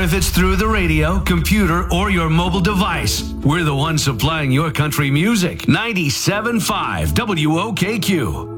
if it's through the radio, computer, or your mobile device. We're the ones supplying your country music. 97.5 WOKQ.